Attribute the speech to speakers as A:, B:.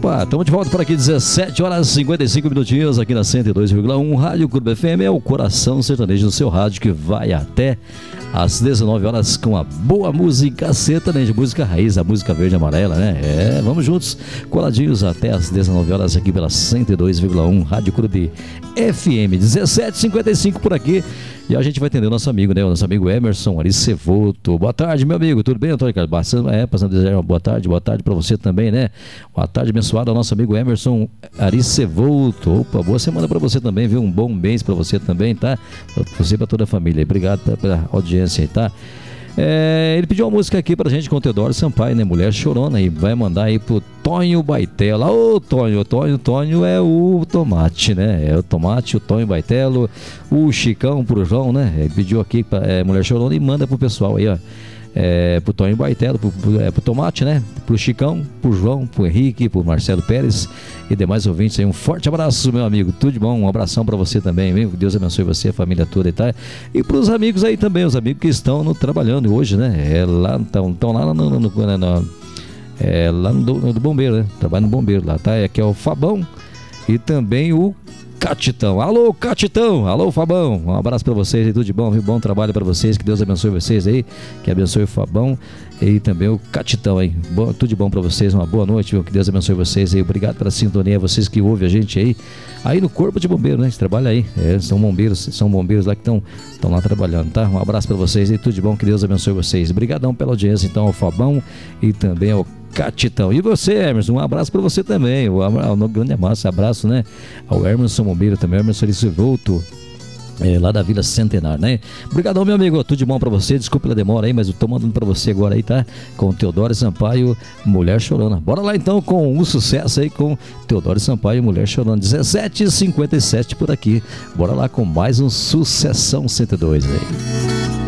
A: Opa, estamos de volta por aqui, 17 horas e 55 minutinhos aqui na 102,1 Rádio Clube FM. É o coração sertanejo do seu rádio que vai até às 19 horas com a boa música sertaneja, música raiz, a música verde e amarela, né? Vamos juntos, coladinhos até às 19 horas aqui pela 102,1 Rádio Clube FM, 17h55 por aqui. E a gente vai atender o nosso amigo, né? O nosso amigo Emerson Aricevolto. Boa tarde, meu amigo. Tudo bem, Antônio Carlos? Passando a desejar uma boa tarde para você também, né? Boa tarde abençoada ao nosso amigo Emerson Aricevolto. Opa, boa semana para você também, viu? Um bom mês para você também, tá? Pra você e pra toda a família. Obrigado pela audiência aí, tá? Ele pediu uma música aqui pra gente com o Teodoro Sampaio, né? Mulher Chorona, e vai mandar aí pro Tonho Baitelo. Ô, Tonho é o Tomate, né? É o Tomate, o Tonho Baitelo, o Chicão pro João, né? Ele pediu aqui pra Mulher Chorona e manda pro pessoal aí, ó. Pro Tonho Baitelo, pro Tomate, né? Pro Chicão, pro João, pro Henrique, pro Marcelo Pérez e demais ouvintes aí. Um forte abraço, meu amigo. Tudo de bom, um abração pra você também, viu? Deus abençoe você, a família toda e tal. E pros amigos aí também, os amigos que estão trabalhando hoje, né? Estão lá lá no bombeiro, né? Trabalha no bombeiro lá, tá? Aqui é o Fabão e também o Catitão. Alô, Catitão. Alô, Fabão. Um abraço pra vocês aí, tudo de bom, viu? Bom trabalho pra vocês, que Deus abençoe vocês aí, que abençoe o Fabão e também o Catitão aí. Tudo de bom pra vocês, uma boa noite, viu? Que Deus abençoe vocês aí. Obrigado pela sintonia, vocês que ouvem a gente aí no Corpo de Bombeiro, né? Que trabalha aí. São bombeiros lá que estão lá trabalhando, tá? Um abraço pra vocês aí, tudo de bom, que Deus abençoe vocês. Obrigadão pela audiência, então, ao Fabão e também ao Catitão. E você, Emerson, um abraço pra você também. Um grande abraço, né? Ao Emerson Bombeiro também, Emerson Aricevolto, lá da Vila Centenar, né? Obrigadão, meu amigo, tudo de bom pra você. Desculpa pela demora aí, mas eu tô mandando pra você agora aí, tá? Com Teodoro Sampaio, Mulher Chorona. Bora lá então com um sucesso aí com Teodoro Sampaio, Mulher Chorona. 17h57 por aqui. Bora lá com mais um Sucessão 102 aí.